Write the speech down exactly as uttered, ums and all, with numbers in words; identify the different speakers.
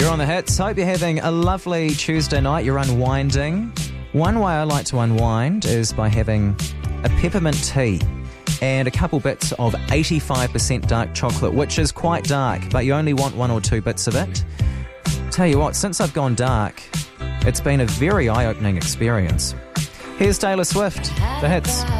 Speaker 1: You're on the hits. Hope you're having a lovely Tuesday night. You're unwinding. One way I like to unwind is by having a peppermint tea and a couple bits of eighty-five percent dark chocolate, which is quite dark, but you only want one or two bits of it. Tell you what, since I've gone dark, it's been a very eye-opening experience. Here's Taylor Swift, the hits.